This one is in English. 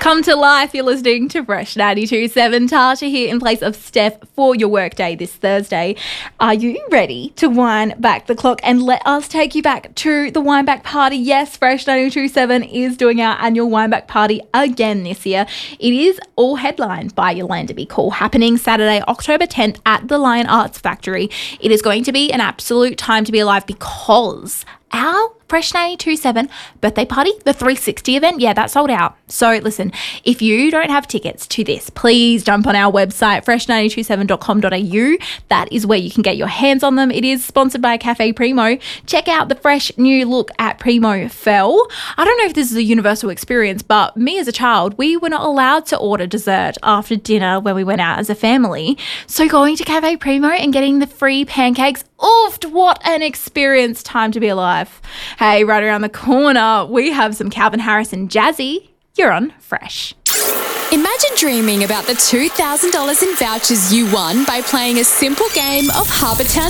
Come to life. You're listening to Fresh 92.7. Tasha here in place of Steph for your workday this Thursday. Are you ready to wind back the clock and let us take you back to the wind back party? Yes, Fresh 92.7 is doing our annual wind back party again this year. It is all headlined by Yolanda Be Cool, happening Saturday, October 10th at the Lion Arts Factory. It is going to be an absolute time to be alive because our Fresh 92.7 birthday party, the 360 event, that's sold out. So listen, if you don't have tickets to this, please jump on our website, fresh927.com.au. That is where you can get your hands on them. It is sponsored by Cafe Primo. Check out the fresh new look at Primo Fell. I don't know if this is a universal experience, but me as a child, we were not allowed to order dessert after dinner when we went out as a family. So going to Cafe Primo and getting the free pancakes, oofed, what an experience. Time to be alive. Hey, right around the corner, we have some Calvin Harris and Jazzy. You're on Fresh. Imagine dreaming about the $2,000 in vouchers you won by playing a simple game of Harbour Town